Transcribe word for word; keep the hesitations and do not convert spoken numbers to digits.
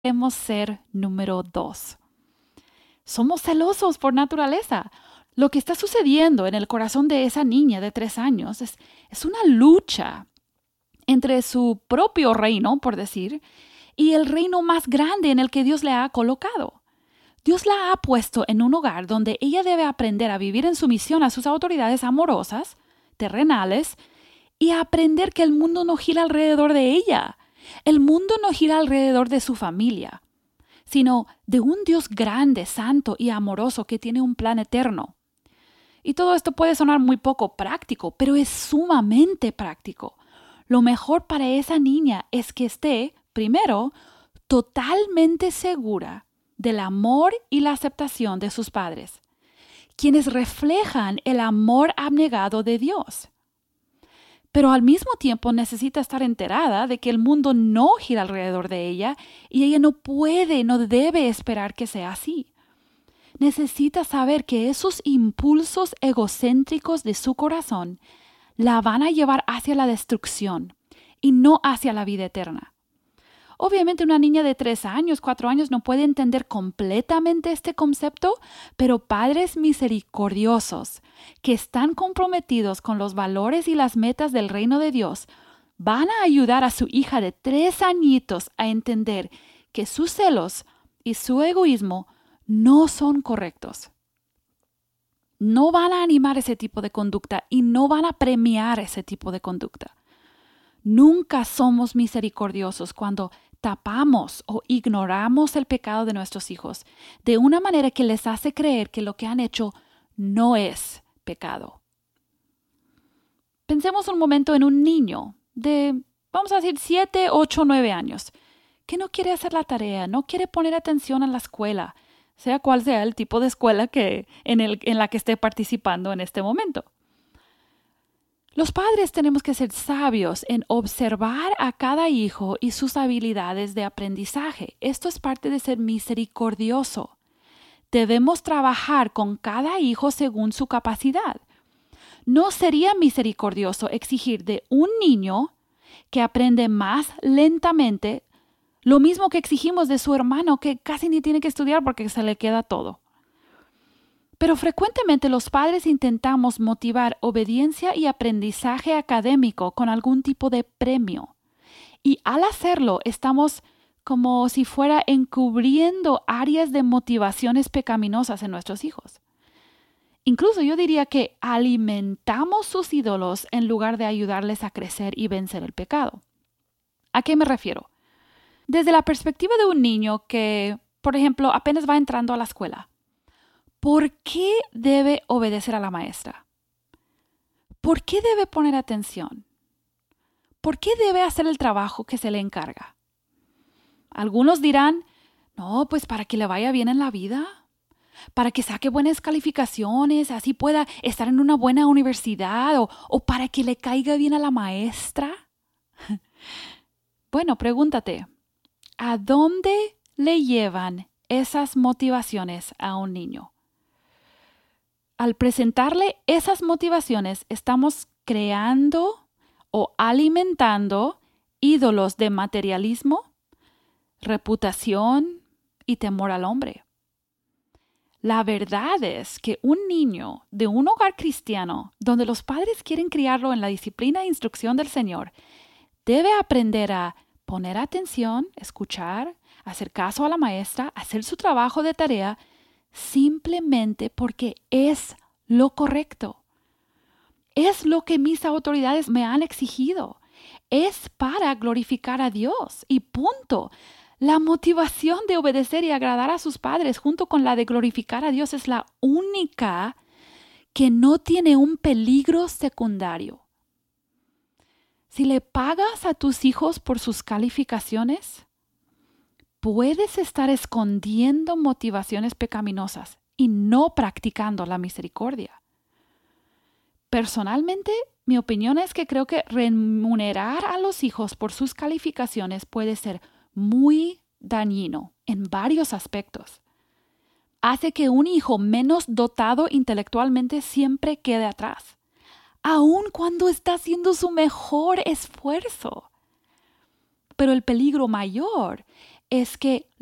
queremos ser número dos. Somos celosos por naturaleza. Lo que está sucediendo en el corazón de esa niña de tres años es, es una lucha entre su propio reino, por decir, y el reino más grande en el que Dios le ha colocado. Dios la ha puesto en un hogar donde ella debe aprender a vivir en sumisión a sus autoridades amorosas, terrenales, y a aprender que el mundo no gira alrededor de ella. El mundo no gira alrededor de su familia, sino de un Dios grande, santo y amoroso que tiene un plan eterno. Y todo esto puede sonar muy poco práctico, pero es sumamente práctico. Lo mejor para esa niña es que esté, primero, totalmente segura del amor y la aceptación de sus padres, quienes reflejan el amor abnegado de Dios. Pero al mismo tiempo necesita estar enterada de que el mundo no gira alrededor de ella y ella no puede, no debe esperar que sea así. Necesita saber que esos impulsos egocéntricos de su corazón la van a llevar hacia la destrucción y no hacia la vida eterna. Obviamente una niña de tres años, cuatro años no puede entender completamente este concepto, pero padres misericordiosos que están comprometidos con los valores y las metas del reino de Dios van a ayudar a su hija de tres añitos a entender que sus celos y su egoísmo no son correctos. No van a animar ese tipo de conducta y no van a premiar ese tipo de conducta. Nunca somos misericordiosos cuando tapamos o ignoramos el pecado de nuestros hijos de una manera que les hace creer que lo que han hecho no es pecado. Pensemos un momento en un niño de, vamos a decir, siete, ocho, nueve años, que no quiere hacer la tarea, no quiere poner atención en la escuela, sea cual sea el tipo de escuela que, en, el, en la que esté participando en este momento. Los padres tenemos que ser sabios en observar a cada hijo y sus habilidades de aprendizaje. Esto es parte de ser misericordioso. Debemos trabajar con cada hijo según su capacidad. No sería misericordioso exigir de un niño que aprende más lentamente lo mismo que exigimos de su hermano que casi ni tiene que estudiar porque se le queda todo. Pero frecuentemente los padres intentamos motivar obediencia y aprendizaje académico con algún tipo de premio. Y al hacerlo estamos como si fuera encubriendo áreas de motivaciones pecaminosas en nuestros hijos. Incluso yo diría que alimentamos sus ídolos en lugar de ayudarles a crecer y vencer el pecado. ¿A qué me refiero? Desde la perspectiva de un niño que, por ejemplo, apenas va entrando a la escuela, ¿por qué debe obedecer a la maestra? ¿Por qué debe poner atención? ¿Por qué debe hacer el trabajo que se le encarga? Algunos dirán, no, pues para que le vaya bien en la vida, para que saque buenas calificaciones, así pueda estar en una buena universidad o, o para que le caiga bien a la maestra. Bueno, pregúntate, ¿a dónde le llevan esas motivaciones a un niño? Al presentarle esas motivaciones, estamos creando o alimentando ídolos de materialismo, reputación y temor al hombre. La verdad es que un niño de un hogar cristiano, donde los padres quieren criarlo en la disciplina e instrucción del Señor, debe aprender a poner atención, escuchar, hacer caso a la maestra, hacer su trabajo de tarea, simplemente porque es lo correcto. Es lo que mis autoridades me han exigido. Es para glorificar a Dios y punto. La motivación de obedecer y agradar a sus padres junto con la de glorificar a Dios es la única que no tiene un peligro secundario. Si le pagas a tus hijos por sus calificaciones, puedes estar escondiendo motivaciones pecaminosas y no practicando la misericordia. Personalmente, mi opinión es que creo que remunerar a los hijos por sus calificaciones puede ser muy dañino en varios aspectos. Hace que un hijo menos dotado intelectualmente siempre quede atrás, aun cuando está haciendo su mejor esfuerzo. Pero el peligro mayor es que